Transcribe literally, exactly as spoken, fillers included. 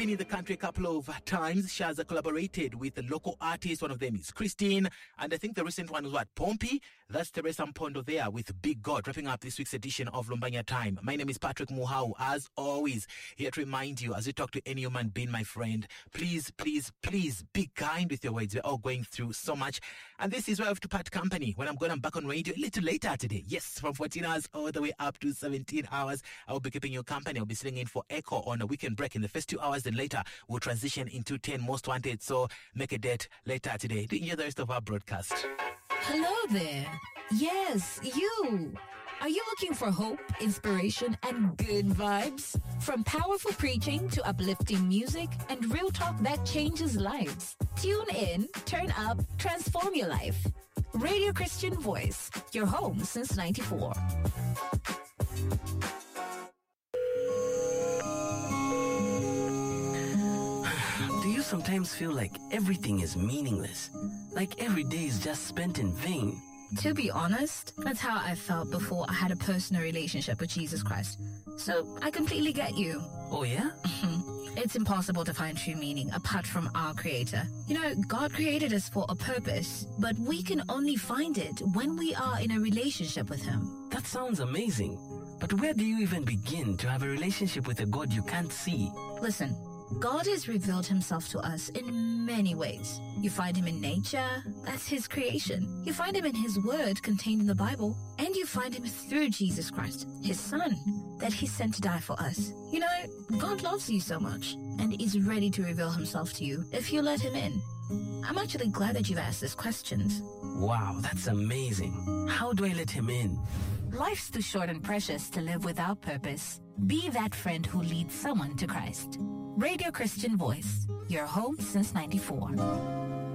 been in the country a couple of times. Shaza collaborated with the local artists. One of them is Christine. And I think the recent one was what? Pompey? That's Teresa Mpondo there with Big God, wrapping up this week's edition of Lumbanya Time. My name is Patrick Muhau. As always, here to remind you, as you talk to any human being, my friend, please, please, please be kind with your words. We're all going through so much. And this is where I have to part company. When I'm going, I'm back on radio a little later today. Yes, from fourteen hours all the way up to seventeen hours. I will be keeping you company. I'll be sitting in for Echo on a weekend break in the first two hours. Then later, we'll transition into ten Most Wanted. So make a date later today to enjoy the rest of our broadcast. Hello there. Yes, you. Are you looking for hope, inspiration, and good vibes? From powerful preaching to uplifting music and real talk that changes lives. Tune in, turn up, transform your life. Radio Christian Voice, your home since ninety-four. Do you sometimes feel like everything is meaningless? Like every day is just spent in vain? To be honest, that's how I felt before I had a personal relationship with Jesus Christ. So I completely get you. Oh yeah? It's impossible to find true meaning apart from our Creator. You know, God created us for a purpose, but we can only find it when we are in a relationship with Him. That sounds amazing. But where do you even begin to have a relationship with a God you can't see? Listen, God has revealed Himself to us in many ways. You find Him in nature, that's His creation. You find Him in His Word contained in the Bible, and you find Him through Jesus Christ, His Son, that He sent to die for us. You know, God loves you so much, and is ready to reveal Himself to you if you let Him in. I'm actually glad that you've asked these questions. Wow, that's amazing. How do I let Him in? Life's too short and precious to live without purpose. Be that friend who leads someone to Christ. Radio Christian Voice, your home since ninety-four.